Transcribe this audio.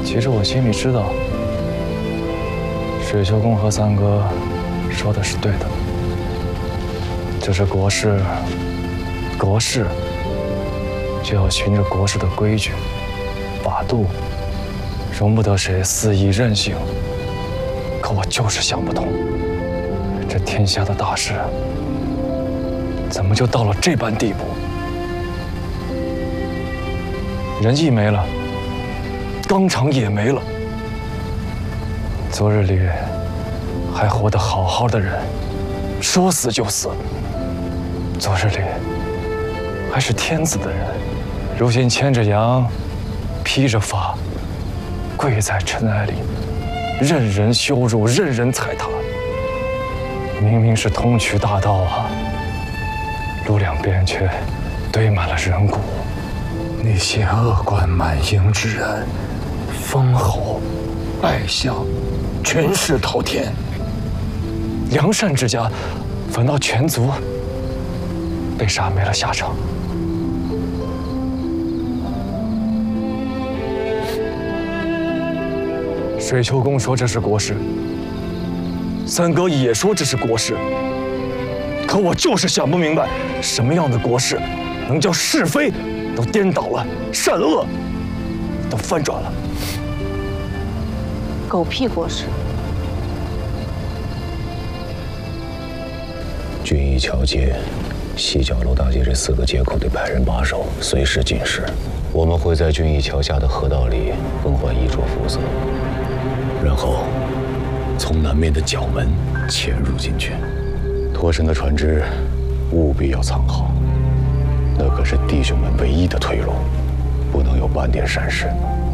其实我心里知道，水球公和三哥说的是对的。这是国事，国事就要循着国事的规矩、法度，容不得谁肆意任性。可我就是想不通，这天下的大事，怎么就到了这般地步？仁义没了，纲常也没了。昨日里还活得好好的人，说死就死；昨日里还是天子的人，如今牵着羊，披着发，跪在尘埃里，任人羞辱，任人踩踏。明明是通衢大道啊，路两边却堆满了人骨。 那些恶贯满盈之人，封侯、拜相，权势滔天； 良善之家，反倒全族被杀没了下场。水球公说这是国事，三哥也说这是国事，可我就是想不明白，什么样的国事能叫是非都颠倒了，善恶都翻转了？ 狗屁国事！ 俊义桥街、西角楼大街这4个街口得派人把守，随时监视。我们会在俊义桥下的河道里更换衣着服色，然后从南面的角门潜入进去。脱身的船只务必要藏好，那可是弟兄们唯一的退路，不能有半点闪失。